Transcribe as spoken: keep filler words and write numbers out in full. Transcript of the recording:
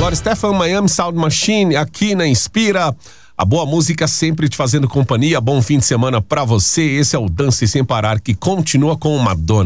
agora Stefan Miami Sound Machine aqui na Inspira. A boa música sempre te fazendo companhia. Bom fim de semana pra você. Esse é o Dance Sem Parar, que continua com Madonna.